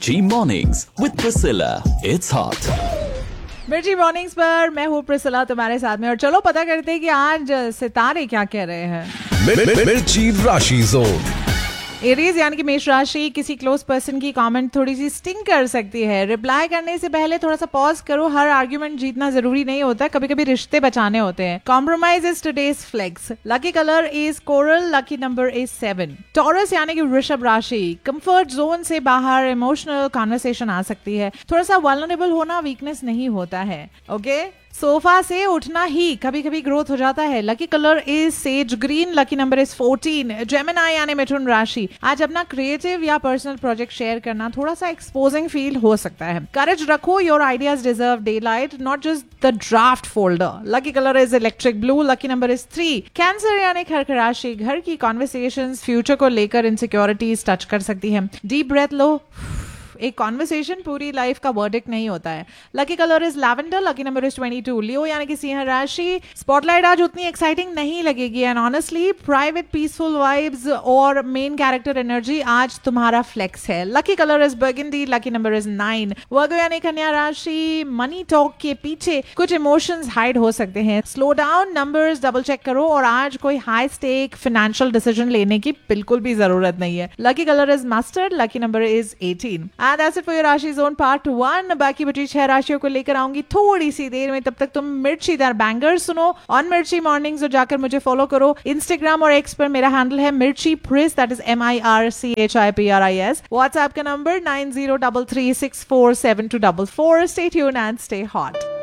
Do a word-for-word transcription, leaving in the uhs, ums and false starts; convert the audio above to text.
मिर्ची mornings with Priscilla, it's hot. मिर्ची mornings पर मैं हूँ प्रिसिला तुम्हारे साथ में, और चलो पता करते हैं कि आज सितारे क्या कह रहे हैं। मिर्ची राशि जोन। एरीज यानी कि मेष राशि, किसी क्लोज पर्सन की कमेंट थोड़ी सी स्टिंग कर सकती है। रिप्लाई करने से पहले थोड़ा सा पॉज करो। हर आर्ग्यूमेंट जीतना जरूरी नहीं होता, कभी कभी रिश्ते बचाने होते हैं। Compromise is today's flex. Lucky colour is coral, lucky number is seven. Taurus यानी कि वृषभ राशि, कंफर्ट जोन से बाहर इमोशनल कॉन्वर्सेशन आ सकती है। थोड़ा सा वल्नरेबल होना वीकनेस नहीं होता है। ओके, सोफा से उठना ही कभी कभी ग्रोथ हो जाता है। Lucky colour is sage green, lucky number is fourteen. Gemini यानी मिथुन राशि, आज अपना क्रिएटिव या पर्सनल प्रोजेक्ट शेयर करना थोड़ा सा एक्सपोजिंग फील हो सकता है। करेज रखो, your ideas deserve day light, not just the draft folder. Lucky colour is electric blue, lucky number is three. Cancer यानी कर्क राशि, घर की कॉन्वर्सेशंस फ्यूचर को लेकर इनसिक्योरिटीज टच कर सकती है। डीप ब्रेथ लो। एक कॉन्वर्सेशन पूरी लाइफ का वर्डिक्ट नहीं होता है। Lucky colour is lavender, lucky number is twenty two. लियो यानी कि सिंह राशि, स्पॉटलाइट आज उतनी एक्साइटिंग नहीं लगेगी, and honestly private peaceful vibes और मेन कैरेक्टर एनर्जी आज तुम्हारा फ्लेक्स है। Lucky colour is burgundy, lucky number is nine. वर्गो यानी कन्या राशि, मनी टॉक के पीछे कुछ इमोशंस हाइड हो सकते हैं। Slow down, numbers double check करो, और आज कोई हाई स्टेक फाइनेंशियल डिसीजन लेने की बिल्कुल भी जरूरत नहीं है। Lucky colour is mustard, lucky number is eighteen. And that's it for your राशि जोन पार्ट वन। बाकी बची छह राशियों को लेकर आऊंगी थोड़ी सी देर में। तब तक तुम मिर्चीदार बैंगर्स सुनो ऑन मिर्ची मॉर्निंग्स, और जाकर मुझे फॉलो करो इंस्टाग्राम और एक्स पर। मेरा हैंडल है मिर्ची प्रिस, that is M I R C H I P R I S. WhatsApp का number nine zero three three six four seven to double four. Stay tuned and stay hot.